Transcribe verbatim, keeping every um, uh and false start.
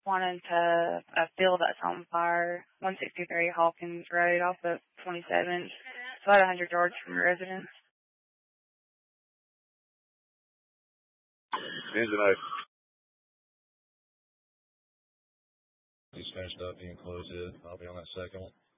wanting to a field that's on fire, one sixty-three Hawkins Road off of twenty-seventh. It's about one hundred yards from your residence. Engine eight. He's finished up being closed in. I'll be on that second one.